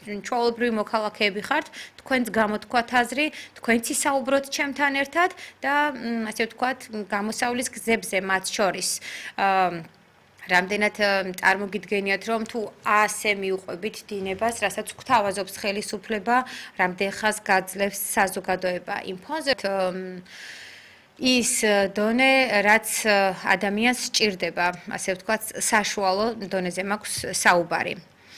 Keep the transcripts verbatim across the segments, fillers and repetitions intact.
ჩვეულებრივი მოქალაქეები ხართ, თქვენც გამოთქვათ აზრი, თქვენც ისაუბროთ ჩემთან ერთად და ასე ვთქვათ, გამოსავლის გზებზე მათ შორის. რამდენად წარმოგიდგენიათ, რომ თუ ასე მიუყვებით დინებას, რასაც გვთავაზობს ხელისუფლება, რამდენ ხანს გაძლევს საზოგადოება იმ ფონზე ის დონე, რაც ადამიანს სჭირდება, ასე ვთქვათ, საშუალო დონეზე მაქვს საუბარი.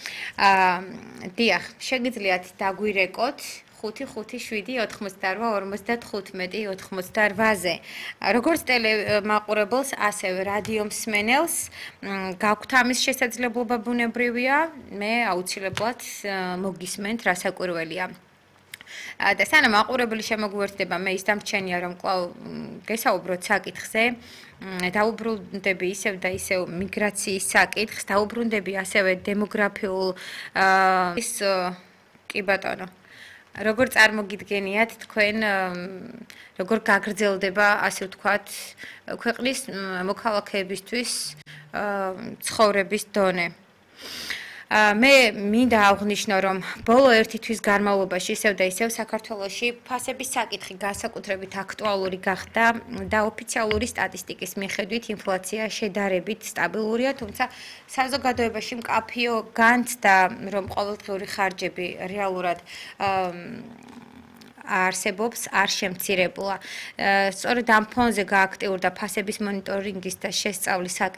დიახ, შეგიძლიათ დაგვირეკოთ ხუთი ხუთი შვიდი ოთხმოცდაორვა ორმოცდათხუთმეტი ოთხმოცდაოთხ-ზე. როგორც ტელემაყურებელს, ასევე რადიო მსმენელს, გაქვთ ამის შესაძლებლობა ბუნებრივია, მე აუცილებლად მოგისმენთ, რა საკვირველია. და სანამ მაყურებელი შემოგვიერთდება, მე ის დამრჩენია, რომ კვლავ გესაუბროთ საკითხზე, დაუბრუნდები ისევ და ისევ მიგრაციის საკითხს, დაუბრუნდები ასევე დემოგრაფიულ ის კი ბატონო. როგორ წარმოგიდგენიათ თქვენ, როგორ გაგრძელდება, ასე ვთქვათ, ქვეყნის მოქალაქეებისთვის ცხოვრების დონე. მე მინდა აღვნიშნო, რომ ბოლო ერთი თვის განმავლობაში ისევ და ისევ საქართველოში ფასების საკითხი განსაკუთრებით აქტუალური გახდა და ოფიციალური სტატისტიკის მიხედვით ინფლაცია შედარებით სტაბილურია, თუმცა საზოგადოებაში მკაფიო განცდა, რომ ყოველდღიური ხარჯები რეალურად არსებობს, არ შემცირებულა. სწორედ ამ ფონზე გააქტიურდა ფასების მონიტორინგის და შესწავლის